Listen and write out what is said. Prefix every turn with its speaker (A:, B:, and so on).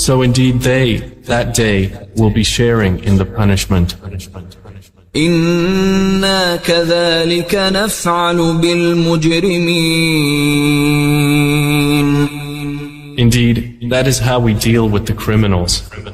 A: So indeed they, that day, will be sharing in the punishment.
B: إنا كذلك نفعل بالمجرمين.
A: Indeed, that is how we deal with the criminals.